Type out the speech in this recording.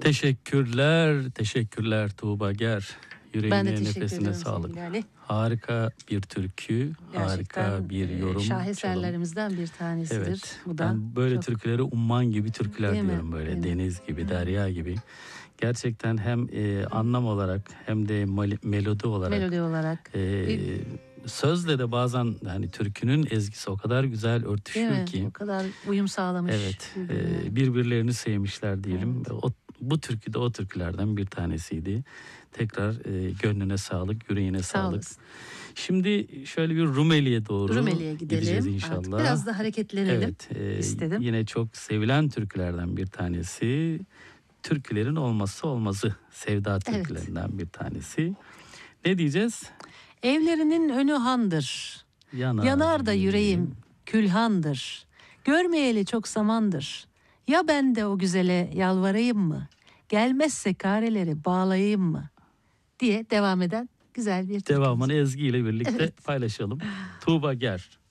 Teşekkürler Tuğba Ger. Ben de Yüreğine, teşekkür nefesine ediyorum sağlık. sevgili Ali. Harika bir türkü, harika Gerçekten bir yorum. şaheserlerimizden bir tanesidir. Evet, Bu da ben böyle çok, türküleri umman gibi türküler değil mi? diyorum, böyle Değil mi? deniz gibi, derya gibi. Gerçekten hem anlam olarak hem de melodi olarak, Melodi olarak. sözle de bazen hani türkünün ezgisi o kadar güzel Değil örtüşüyor mi? ki. O kadar uyum sağlamış Evet, birbirine. birbirlerini sevmişler diyelim. Evet. Bu türkü de o türkülerden bir tanesiydi. Tekrar gönlüne sağlık, yüreğine Sağ sağlık. olasın. Şimdi şöyle bir Rumeli'ye doğru Rumeli'ye gideceğiz gidelim. inşallah. Artık biraz da hareketlenelim istedim. Yine çok sevilen türkülerden bir tanesi. Türkülerin olmazsa olmazı. Sevda türkülerinden bir tanesi. Ne diyeceğiz? Evlerinin önü handır. Yanar da yüreğim külhandır. Görmeyeli çok zamandır. Ya ben de o güzele yalvarayım mı? Gelmezse kareleri bağlayayım mı? Diye devam eden güzel bir türkü. Devamını Ezgi ile birlikte paylaşalım. Tuğba Ger.